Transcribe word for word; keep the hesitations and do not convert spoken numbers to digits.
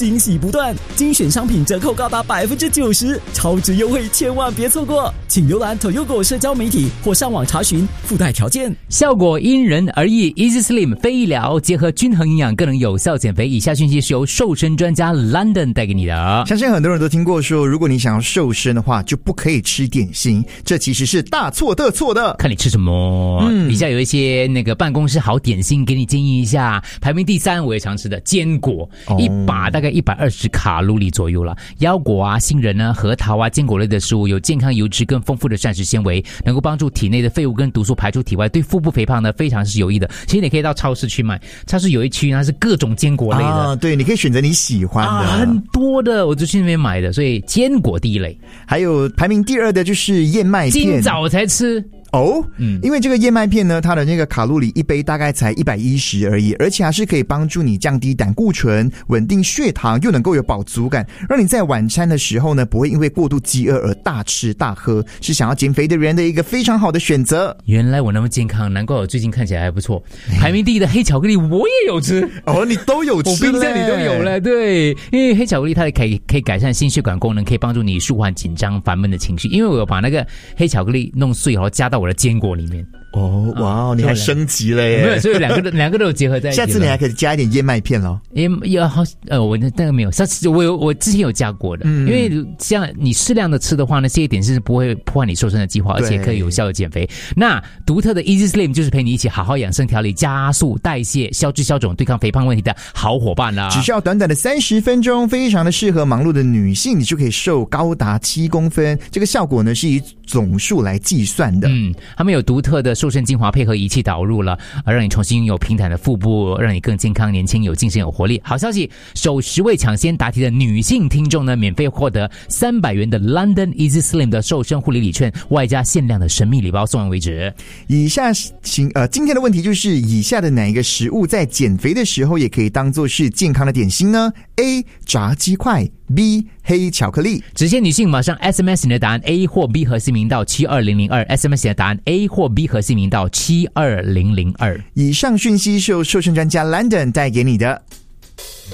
惊喜不断，精选商品折扣高达百分之九十，超值优惠千万别错过！请浏览 Toyogo 社交媒体或上网查询附带条件。 效果因人而异 ，Easy Slim 非医疗，结合均衡营养，更能有效减肥。以下讯息是由瘦身专家 London 带给你的。 相信很多人都听过说，如果你想要瘦身的话，就不可以吃点心，这其实是大错特错的。 看你吃什么。嗯，底下有一些那个办公室好点心，给你建议一下。排名第三，我也常吃的坚果，哦、一把大概一百二十卡路里左右了。腰果啊、杏仁啊、核桃啊，坚果类的食物有健康油脂更丰富的膳食纤维，能够帮助体内的废物跟毒素排出体外，对腹部肥胖呢非常是有益的。其实你可以到超市去买，超市有一区它是各种坚果类的， 啊、对，你可以选择你喜欢的， 啊、很多的，我就去那边买的。所以坚果第一类， 还有排名第二的就是燕麦片， 今早才吃。 哦，嗯，因为这个燕麦片呢，它的那个卡路里一杯大概才一百一十而已，而且还是可以帮助你降低胆固醇、稳定血糖，又能够有饱足感，让你在晚餐的时候呢，不会因为过度饥饿而大吃大喝，是想要减肥的人的一个非常好的选择。 原来我那么健康，难怪我最近看起来还不错。排名第一的黑巧克力我也有吃， 哦，你都有吃， 我冰箱里都有了。对，因为黑巧克力它可以可以改善心血管功能，可以帮助你舒缓紧张烦闷的情绪。因为我有把那个黑巧克力弄碎，然后加到我的坚果里面。 哦，哇哦，你还升级了耶！ 没有，所以两个两个都有结合在一起。 下次你还可以加一点燕麦片咯。 也也好，呃，我那个没有，上次我有我之前有加过的，嗯、因为像你适量的吃的话呢，这一点是不会破坏你瘦身的计划，而且可以有效的减肥。那独特的 Easy Slim 就是陪你一起好好养生、调理、加速代谢、消脂消肿、对抗肥胖问题的好伙伴啦。 只需要短短的三十分钟，非常的适合忙碌的女性，你就可以瘦高达七公分。这个效果呢是以总数来计算的。 嗯，他们有独特的瘦身精华配合仪器导入了，而让你重新拥有平坦的腹部，让你更健康、年轻、有精神、有活力。好消息，首十位抢先答题的女性听众呢，免费获得三百元的 London Easy Slim 的瘦身护理礼券，外加限量的神秘礼包送完为止。 以下呃今天的问题就是：以下的哪一个食物在减肥的时候也可以当作是健康的点心呢 ？A. 炸鸡块 B. 黑巧克力。 直线女性马上 S M S 你的答案 A 或 B 和姓名到七二零零二 S M S 你的答案 A 或 B 和姓名到七二零零二。 以上讯息是由瘦身专家 London 带给你的。